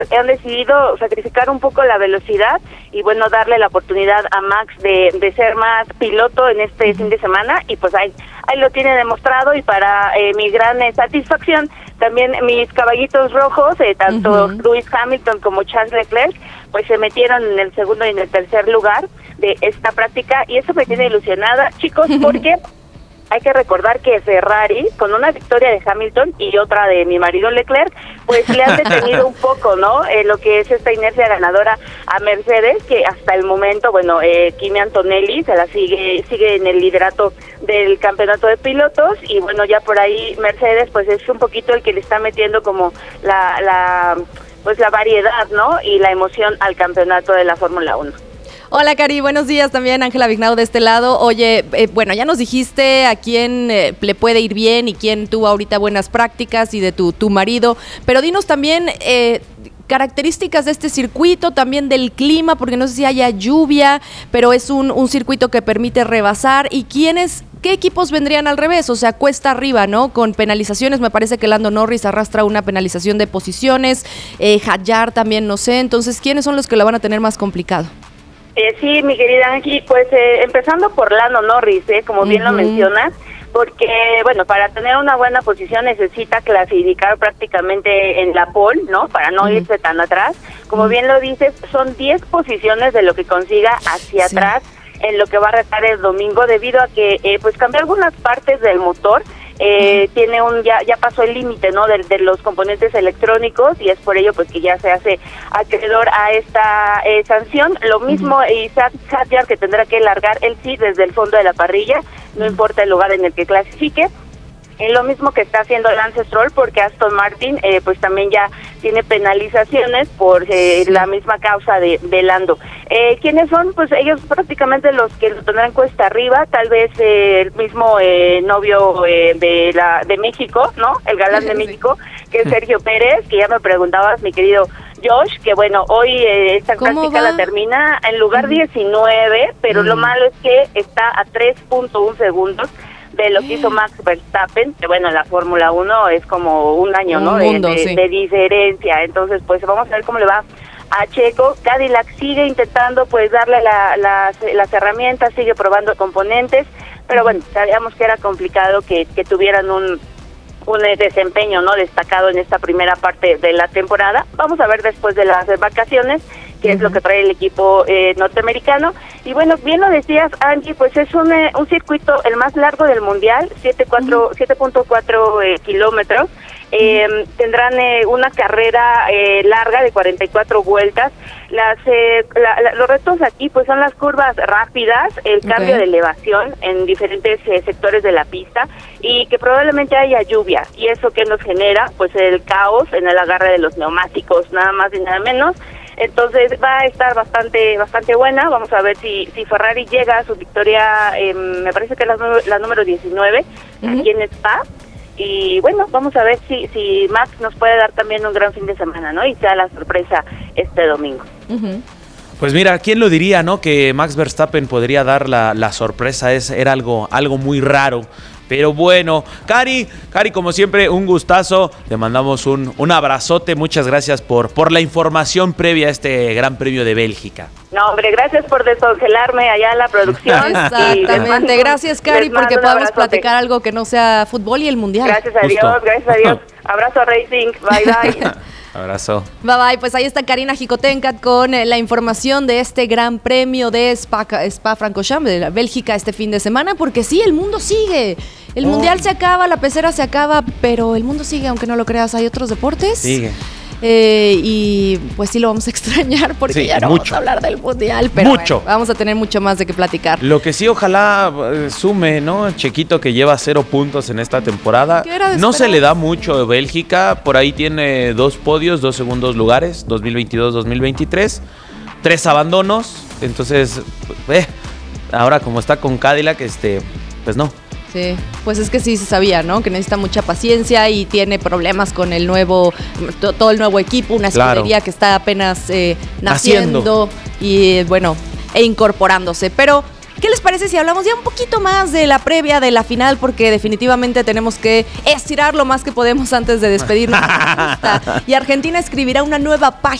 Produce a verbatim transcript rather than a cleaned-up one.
han decidido sacrificar un poco la velocidad y bueno, darle la oportunidad a Max de, de ser más piloto en este fin de semana y pues ahí, ahí lo tiene demostrado y para eh, mi gran eh, satisfacción, también mis caballitos rojos, eh, tanto uh-huh. Lewis Hamilton como Charles Leclerc, pues se metieron en el segundo y en el tercer lugar de esta práctica y eso me tiene ilusionada, chicos, porque hay que recordar que Ferrari, con una victoria de Hamilton y otra de mi marido Leclerc, pues le han detenido un poco, ¿no? Eh, lo que es esta inercia ganadora a Mercedes, que hasta el momento, bueno, eh, Kimi Antonelli se la sigue sigue en el liderato del campeonato de pilotos y bueno, ya por ahí Mercedes, pues es un poquito el que le está metiendo como la, la pues la variedad, ¿no? Y la emoción al campeonato de la Fórmula uno. Hola, Cari, buenos días también, Ángela Vignau de este lado. Oye, eh, bueno, ya nos dijiste a quién eh, le puede ir bien y quién tuvo ahorita buenas prácticas y de tu, tu marido, pero dinos también eh, características de este circuito, también del clima, porque no sé si haya lluvia, pero es un, un circuito que permite rebasar. ¿Y quiénes, qué equipos vendrían al revés? O sea, cuesta arriba, ¿no? Con penalizaciones, me parece que Lando Norris arrastra una penalización de posiciones, eh, Hadjar también, no sé, entonces, ¿quiénes son los que la van a tener más complicado? Eh, sí, mi querida Angie, pues eh, empezando por Lando Norris, eh, como bien uh-huh. lo mencionas, porque, bueno, para tener una buena posición necesita clasificar prácticamente en la pole, ¿no? Para no uh-huh. irse tan atrás. Como uh-huh. bien lo dices, son diez posiciones de lo que consiga hacia sí. atrás en lo que va a retar el domingo, debido a que, eh, pues, cambió algunas partes del motor. Eh, uh-huh. tiene un ya ya pasó el límite, ¿no? De, de los componentes electrónicos y es por ello pues que ya se hace acreedor a esta eh, sanción. Lo mismo uh-huh. Isaac Hadjar, que tendrá que largar él sí desde el fondo de la parrilla, no uh-huh. importa el lugar en el que clasifique. Es lo mismo que está haciendo Lance Stroll, porque Aston Martin eh, pues también ya tiene penalizaciones por eh, la misma causa de, de Lando. Eh, ¿Quiénes son? Pues ellos prácticamente los que lo tendrán cuesta arriba, tal vez eh, el mismo eh, novio eh, de la de México, ¿no? El galán de México, que es Sergio Pérez, que ya me preguntabas, mi querido Josh, que bueno, hoy eh, esta práctica la termina en lugar uh-huh. diecinueve, pero uh-huh. lo malo es que está a tres punto uno segundos de lo que hizo Max Verstappen, que bueno, en la Fórmula uno es como un año, un ¿no? Mundo, de, de, sí. de diferencia. Entonces, pues vamos a ver cómo le va a Checo. Cadillac sigue intentando pues darle la, las, las herramientas, sigue probando componentes, pero bueno, sabíamos que era complicado que, que tuvieran un un desempeño no destacado en esta primera parte de la temporada. Vamos a ver después de las vacaciones qué uh-huh. es lo que trae el equipo eh, norteamericano. Y bueno, bien lo decías, Angie, pues es un, eh, un circuito el más largo del mundial, siete punto cuatro eh, kilómetros. Eh, uh-huh. Tendrán eh, una carrera eh, larga de cuarenta y cuatro vueltas. Las eh, la, la, los retos aquí pues son las curvas rápidas, el okay. cambio de elevación en diferentes eh, sectores de la pista y que probablemente haya lluvia, y eso que nos genera pues el caos en el agarre de los neumáticos, nada más y nada menos. Entonces va a estar bastante bastante buena. Vamos a ver si si Ferrari llega a su victoria, eh, me parece que es la, la número diecinueve uh-huh. aquí en Spa. Y bueno, vamos a ver si si Max nos puede dar también un gran fin de semana, ¿no? Y sea la sorpresa este domingo. Uh-huh. Pues mira, ¿quién lo diría, no? Que Max Verstappen podría dar la, la sorpresa. Es, era algo, algo muy raro. Pero bueno, Cari, Cari, como siempre, un gustazo. Te mandamos un, un abrazote. Muchas gracias por, por la información previa a este Gran Premio de Bélgica. No, hombre, gracias por descongelarme allá en la producción. Exactamente, gracias, Cari, porque podemos platicar algo que no sea fútbol y el Mundial. Gracias a Justo. Dios, gracias a Dios. Abrazo, Racing. Bye, bye. Abrazo. Bye bye, pues ahí está Karina Jicotencat con eh, la información de este Gran Premio de Spa, Spa-Francorchamps de Bélgica este fin de semana, porque sí, el mundo sigue. El oh. Mundial se acaba, la pecera se acaba, pero el mundo sigue, aunque no lo creas. Hay otros deportes. Sigue. Eh, y pues sí lo vamos a extrañar porque sí, ya no mucho. Vamos a hablar del Mundial, pero mucho. Bueno, vamos a tener mucho más de qué platicar. Lo que sí, ojalá eh, sume, ¿no? Chequito, que lleva cero puntos en esta temporada. No se le da mucho a Bélgica, por ahí tiene dos podios, dos segundos lugares, dos mil veintidós dos mil veintitrés, tres abandonos, entonces, eh, ahora como está con Cadillac, este, pues no. Sí, pues es que sí se sabía, ¿no? Que necesita mucha paciencia y tiene problemas con el nuevo, to, todo el nuevo equipo, una escudería claro. que está apenas eh, naciendo, naciendo y bueno, e incorporándose. Pero ¿Qué les parece si hablamos ya un poquito más de la previa de la final? Porque definitivamente tenemos que estirar lo más que podemos antes de despedirnos. Y Argentina escribirá una nueva página